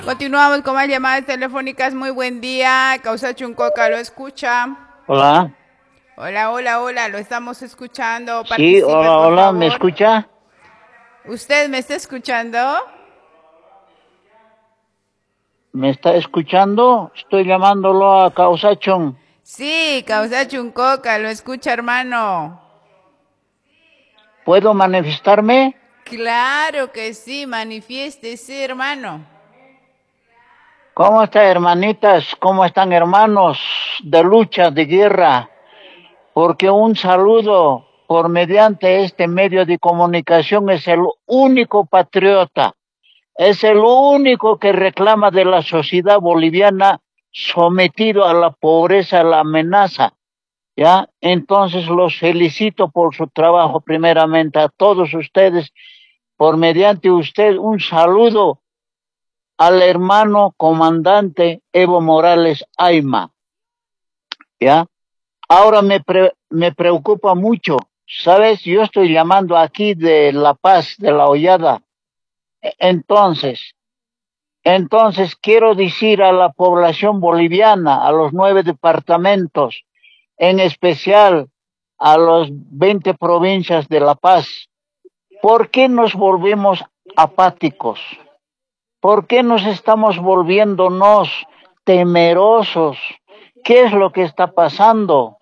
Continuamos con más llamadas telefónicas. Muy buen día. Causa Chuncoca, ¿lo escucha? Hola, Hola, hola, hola. Lo estamos escuchando. sí, Participe, hola, por hola, ¿me favor. escucha? ¿Usted me está escuchando? ¿Me está escuchando? Estoy llamándolo a Causachón. Sí, Causa Chuncoca, lo escucha, hermano. ¿Puedo manifestarme? Claro que sí. Manifiéstese, hermano. ¿Cómo están, hermanitas? ¿Cómo están, hermanos de lucha, de guerra? Porque un saludo por mediante este medio de comunicación es el único patriota, es el único que reclama de la sociedad boliviana sometido a la pobreza, a la amenaza. ¿Ya? Entonces los felicito por su trabajo primeramente a todos ustedes, por mediante usted un saludo al hermano comandante Evo Morales Ayma, ¿ya? Ahora me preocupa mucho, ¿sabes? Yo estoy llamando aquí de La Paz, de La Hollada. Entonces, entonces quiero decir a la población boliviana, a los 9 departamentos, en especial a las 20 provincias de La Paz. ¿Por qué nos volvemos apáticos? ¿Por qué nos estamos volviéndonos temerosos? ¿Qué es lo que está pasando?